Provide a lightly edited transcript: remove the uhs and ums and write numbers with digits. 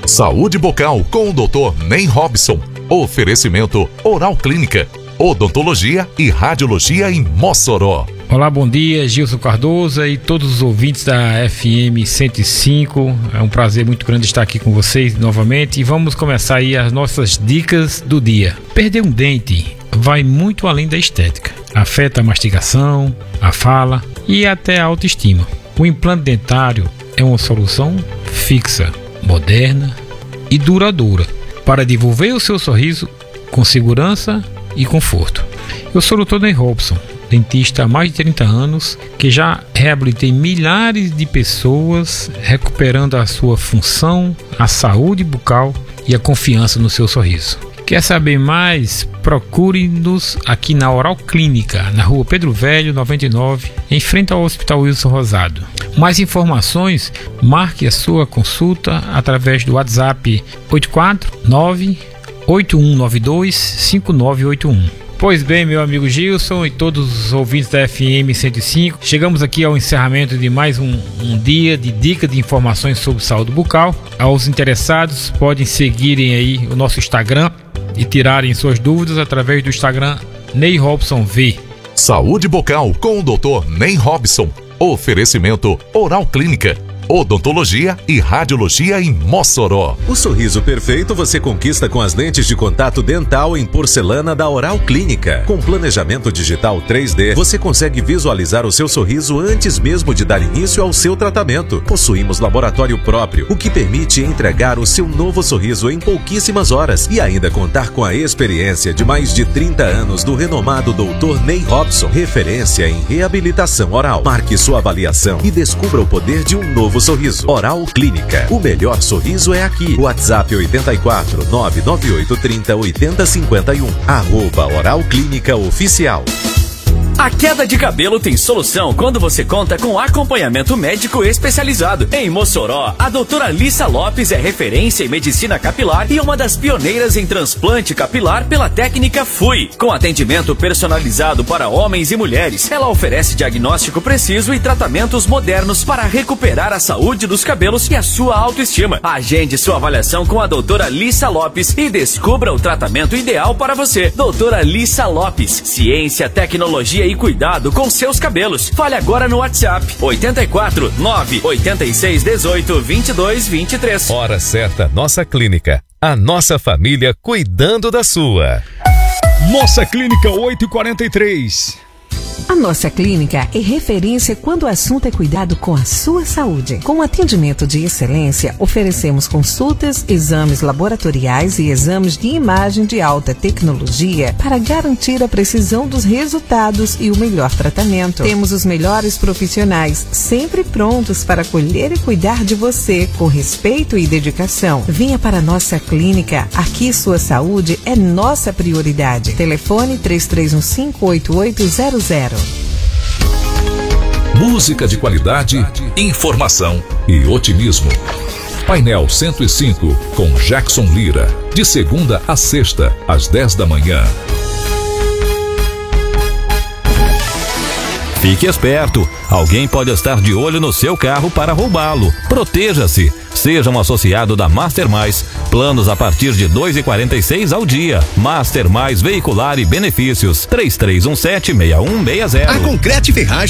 Saúde bucal com o Dr. Ney Robson. Oferecimento Oral Clínica, Odontologia e Radiologia em Mossoró. Olá, bom dia, Gilson Cardoso e todos os ouvintes da FM 105. É um prazer muito grande estar aqui com vocês novamente e vamos começar aí as nossas dicas do dia. Perder um dente vai muito além da estética. Afeta a mastigação, a fala e até a autoestima. O implante dentário é uma solução fixa, moderna e duradoura para devolver o seu sorriso com segurança e conforto. Eu sou o Dr. Ney Robson, dentista há mais de 30 anos, que já reabilitei milhares de pessoas recuperando a sua função, a saúde bucal e a confiança no seu sorriso. Quer saber mais? Procure-nos aqui na Oral Clínica, na rua Pedro Velho, 99, em frente ao Hospital Wilson Rosado. Mais informações, marque a sua consulta através do WhatsApp 849-8192-5981. Pois bem, meu amigo Gilson e todos os ouvintes da FM 105, chegamos aqui ao encerramento de mais um dia de dica de informações sobre saúde bucal. Aos interessados, podem seguirem aí o nosso Instagram e tirarem suas dúvidas através do Instagram Ney Robson V. Saúde bucal com o Dr. Ney Robson. Oferecimento Oral Clínica, Odontologia e Radiologia em Mossoró. O sorriso perfeito você conquista com as lentes de contato dental em porcelana da Oral Clínica. Com planejamento digital 3D, você consegue visualizar o seu sorriso antes mesmo de dar início ao seu tratamento. Possuímos laboratório próprio, o que permite entregar o seu novo sorriso em pouquíssimas horas e ainda contar com a experiência de mais de 30 anos do renomado Dr. Ney Robson, referência em reabilitação oral. Marque sua avaliação e descubra o poder de um novo sorriso. Oral Clínica. O melhor sorriso é aqui. WhatsApp 84 99830 8051. @Oral Clínica Oficial. A queda de cabelo tem solução quando você conta com acompanhamento médico especializado. Em Mossoró, a doutora Lissa Lopes é referência em medicina capilar e uma das pioneiras em transplante capilar pela técnica FUI. Com atendimento personalizado para homens e mulheres, ela oferece diagnóstico preciso e tratamentos modernos para recuperar a saúde dos cabelos e a sua autoestima. Agende sua avaliação com a doutora Lissa Lopes e descubra o tratamento ideal para você. Doutora Lissa Lopes, ciência, tecnologia e cuidado com seus cabelos. Fale agora no WhatsApp 84 986 18 22 23. Hora certa, nossa clínica. A nossa família cuidando da sua. Nossa Clínica 843. A Nossa Clínica é referência quando o assunto é cuidado com a sua saúde. Com atendimento de excelência, oferecemos consultas, exames laboratoriais e exames de imagem de alta tecnologia para garantir a precisão dos resultados e o melhor tratamento. Temos os melhores profissionais sempre prontos para acolher e cuidar de você com respeito e dedicação. Venha para a Nossa Clínica. Aqui sua saúde é nossa prioridade. Telefone 3315-8800. Música de qualidade, informação e otimismo. Painel 105 com Jackson Lira. De segunda a sexta, às 10 da manhã. Fique esperto, alguém pode estar de olho no seu carro para roubá-lo. Proteja-se. Seja um associado da Master Mais. Planos a partir de R$ 2,46 ao dia. Master Mais Veicular e Benefícios. 3317-6160. A Concrete Ferragem